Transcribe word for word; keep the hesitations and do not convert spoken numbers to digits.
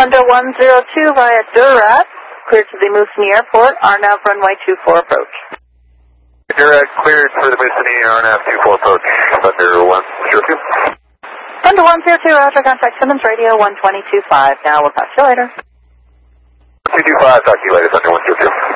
Thunder one zero two via Durrat, cleared to the Moosonee Airport, R N A V runway two four approach. Durrat cleared for the Moosonee, R N A V two four approach, Thunder one zero two. Thunder one zero two, roger, contact Simmons Radio one twenty-two point five. Now we'll talk to you later. two two five, talk to you later, Thunder one zero two.